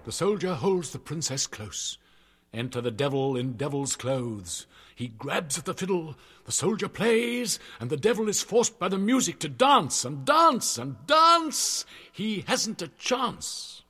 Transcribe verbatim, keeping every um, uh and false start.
The soldier holds the princess close. Enter the devil in devil's clothes. He grabs at the fiddle, the soldier plays, and the devil is forced by the music to dance and dance and dance. He hasn't a chance.